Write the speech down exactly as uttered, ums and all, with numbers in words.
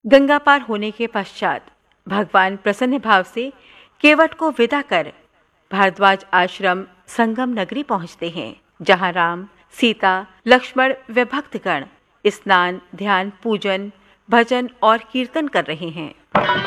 गंगा पार होने के पश्चात भगवान प्रसन्न भाव से केवट को विदा कर भारद्वाज आश्रम संगम नगरी पहुंचते हैं, जहां राम, सीता, लक्ष्मण व भक्तगण स्नान, ध्यान, पूजन, भजन और कीर्तन कर रहे हैं।